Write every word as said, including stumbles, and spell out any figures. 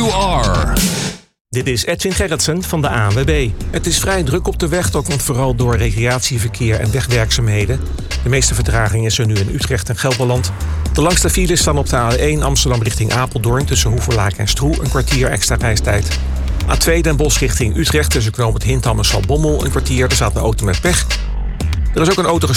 you are. Dit is Edwin Gerritsen van de A N W B. Het is vrij druk op de weg, dat komt vooral door recreatieverkeer en wegwerkzaamheden. De meeste vertraging is er nu in Utrecht en Gelderland. De langste files staan op de A één Amsterdam richting Apeldoorn tussen Hoeverlaak en Stroe, een kwartier extra reistijd. A twee Den Bosch richting Utrecht tussen knooppunt Hintham en Zaltbommel, een kwartier, er staat een auto met pech. Er is ook een auto